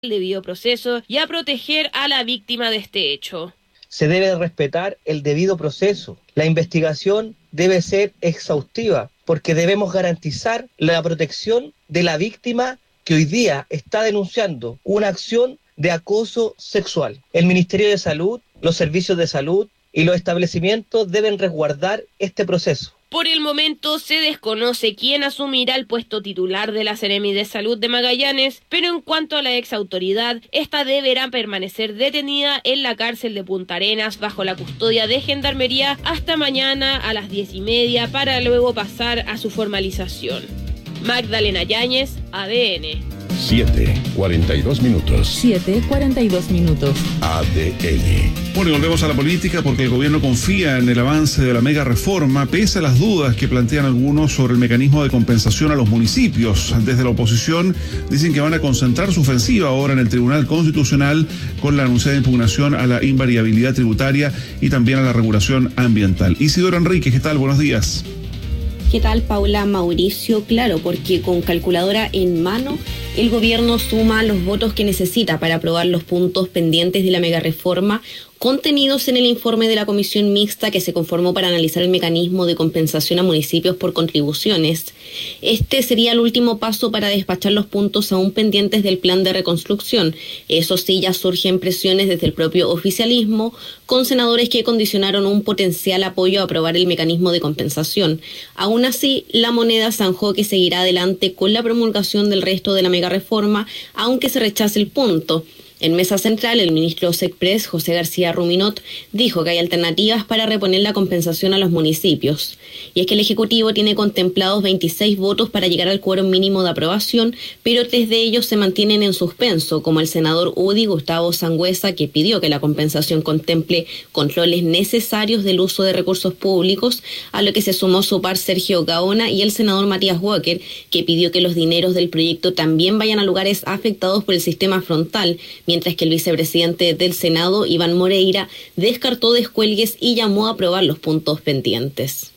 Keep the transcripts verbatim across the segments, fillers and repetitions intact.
el debido proceso y a proteger a la víctima de este hecho. Se debe respetar el debido proceso. La investigación debe ser exhaustiva porque debemos garantizar la protección de la víctima que hoy día está denunciando una acción de acoso sexual. El Ministerio de Salud, los servicios de salud y los establecimientos deben resguardar este proceso. Por el momento se desconoce quién asumirá el puesto titular de la Seremi de Salud de Magallanes, pero en cuanto a la exautoridad, esta deberá permanecer detenida en la cárcel de Punta Arenas bajo la custodia de Gendarmería hasta mañana a las diez y media para luego pasar a su formalización. Magdalena Yáñez, A D N. siete, cuarenta y dos minutos. siete, cuarenta y dos minutos. A D N. Bueno, y volvemos a la política porque el gobierno confía en el avance de la mega reforma, pese a las dudas que plantean algunos sobre el mecanismo de compensación a los municipios. Desde la oposición dicen que van a concentrar su ofensiva ahora en el Tribunal Constitucional con la anunciada impugnación a la invariabilidad tributaria y también a la regulación ambiental. Isidoro Enríquez, ¿qué tal? Buenos días. ¿Qué tal, Paula? Mauricio? Claro, porque con calculadora en mano, el gobierno suma los votos que necesita para aprobar los puntos pendientes de la megareforma contenidos en el informe de la comisión mixta que se conformó para analizar el mecanismo de compensación a municipios por contribuciones. Este sería el último paso para despachar los puntos aún pendientes del plan de reconstrucción. Eso sí, ya surgen presiones desde el propio oficialismo, con senadores que condicionaron un potencial apoyo a aprobar el mecanismo de compensación. Aún así, la moneda zanjó que seguirá adelante con la promulgación del resto de la megareforma, aunque se rechace el punto. En mesa central, el ministro SECPRES, José García Ruminot, dijo que hay alternativas para reponer la compensación a los municipios. Y es que el Ejecutivo tiene contemplados veintiséis votos para llegar al quórum mínimo de aprobación, pero tres de ellos se mantienen en suspenso, como el senador U D I, Gustavo Sangüesa, que pidió que la compensación contemple controles necesarios del uso de recursos públicos, a lo que se sumó su par Sergio Gaona, y el senador Matías Walker, que pidió que los dineros del proyecto también vayan a lugares afectados por el sistema frontal, mientras que el vicepresidente del Senado, Iván Moreira, descartó descuelgues y llamó a aprobar los puntos pendientes.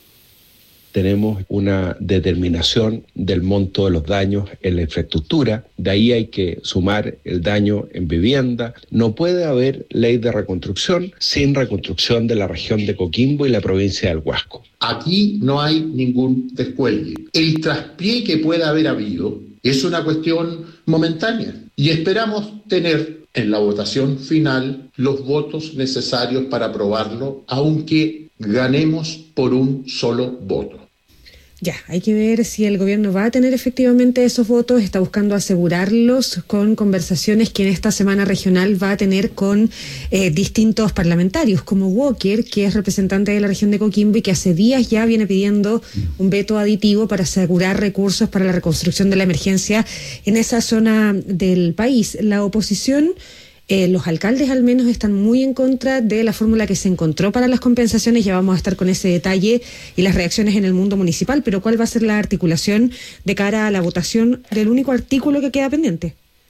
Tenemos una determinación del monto de los daños en la infraestructura, de ahí hay que sumar el daño en vivienda. No puede haber ley de reconstrucción sin reconstrucción de la región de Coquimbo y la provincia del Huasco. Aquí no hay ningún descuelgue. El traspié que pueda haber habido es una cuestión momentánea y esperamos tener en la votación final los votos necesarios para aprobarlo, aunque ganemos por un solo voto. Ya, hay que ver si el gobierno va a tener efectivamente esos votos, está buscando asegurarlos con conversaciones que en esta semana regional va a tener con eh, distintos parlamentarios, como Walker, que es representante de la región de Coquimbo y que hace días ya viene pidiendo un veto aditivo para asegurar recursos para la reconstrucción de la emergencia en esa zona del país. La oposición... Eh, los alcaldes al menos están muy en contra de la fórmula que se encontró para las compensaciones. Ya vamos a estar con ese detalle y las reacciones en el mundo municipal, pero ¿cuál va a ser la articulación de cara a la votación del único artículo que queda pendiente?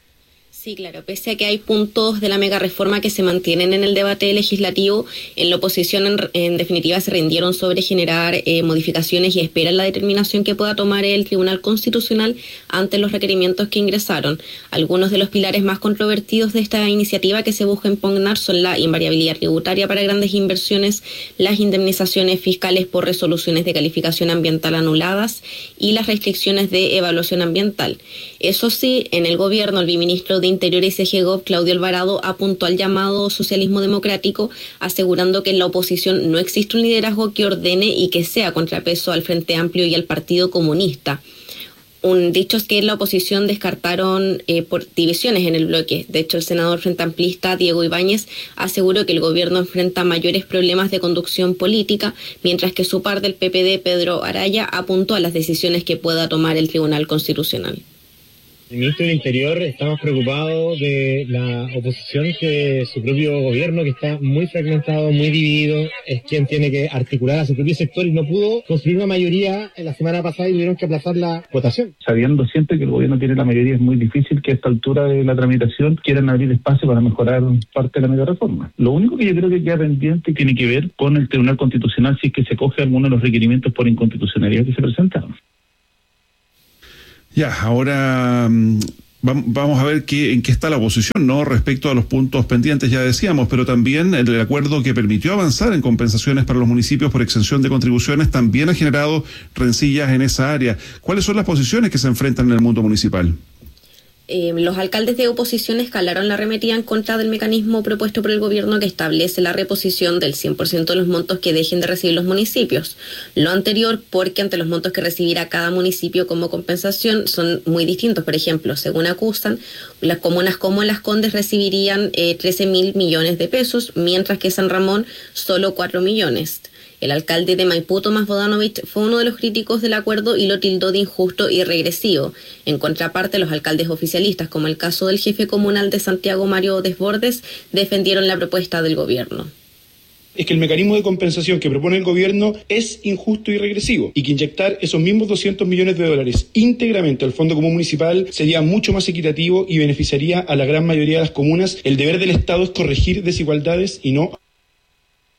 Sí, claro, pese a que hay puntos de la mega reforma que se mantienen en el debate legislativo, en la oposición en, en definitiva se rindieron sobre generar eh, modificaciones y esperan la determinación que pueda tomar el Tribunal Constitucional ante los requerimientos que ingresaron. Algunos de los pilares más controvertidos de esta iniciativa que se busca impugnar son la invariabilidad tributaria para grandes inversiones, las indemnizaciones fiscales por resoluciones de calificación ambiental anuladas y las restricciones de evaluación ambiental. Eso sí, en el gobierno, el viceministro de Interior y C G Gov, Claudio Alvarado, apuntó al llamado socialismo democrático, asegurando que en la oposición no existe un liderazgo que ordene y que sea contrapeso al Frente Amplio y al Partido Comunista. Un dicho es que en la oposición descartaron eh, por divisiones en el bloque. De hecho, el senador frente amplista Diego Ibáñez aseguró que el gobierno enfrenta mayores problemas de conducción política, mientras que su par del P P D, Pedro Araya, apuntó a las decisiones que pueda tomar el Tribunal Constitucional. El ministro del Interior está más preocupado de la oposición que de su propio gobierno, que está muy fragmentado, muy dividido. Es quien tiene que articular a su propio sector y no pudo construir una mayoría en la semana pasada y tuvieron que aplazar la votación. Sabiendo siempre que el gobierno tiene la mayoría, es muy difícil que a esta altura de la tramitación quieran abrir espacio para mejorar parte de la mega reforma. Lo único que yo creo que queda pendiente tiene que ver con el Tribunal Constitucional si es que se coge alguno de los requerimientos por inconstitucionalidad que se presentaron. Ya, ahora Vamos a ver qué, en qué está la oposición, ¿no? Respecto a los puntos pendientes, ya decíamos, pero también el acuerdo que permitió avanzar en compensaciones para los municipios por exención de contribuciones también ha generado rencillas en esa área. ¿Cuáles son las posiciones que se enfrentan en el mundo municipal? Eh, los alcaldes de oposición escalaron la arremetida en contra del mecanismo propuesto por el gobierno que establece la reposición del cien por ciento de los montos que dejen de recibir los municipios. Lo anterior porque ante los montos que recibirá cada municipio como compensación son muy distintos. Por ejemplo, según acusan, las comunas como Las Condes recibirían eh, trece mil millones de pesos, mientras que San Ramón solo cuatro millones. El alcalde de Maipú, Tomás Bodanovich, fue uno de los críticos del acuerdo y lo tildó de injusto y regresivo. En contraparte, los alcaldes oficialistas, como el caso del jefe comunal de Santiago, Mario Desbordes, defendieron la propuesta del gobierno. Es que el mecanismo de compensación que propone el gobierno es injusto y regresivo, y que inyectar esos mismos doscientos millones de dólares íntegramente al Fondo Común Municipal sería mucho más equitativo y beneficiaría a la gran mayoría de las comunas. El deber del Estado es corregir desigualdades y no